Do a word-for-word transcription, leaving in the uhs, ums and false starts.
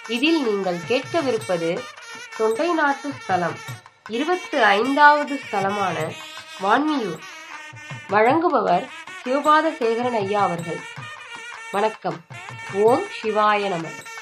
இதில் நீங்கள் கேட்கவிருப்பது தொண்டை நாட்டு ஸ்தலம் இருபத்தி ஐந்தாவது ஸ்தலமான வான்மியூர். வழங்குபவர் சிவபாத சேகரன் ஐயா அவர்கள். வணக்கம். ஓம் சிவாய நம.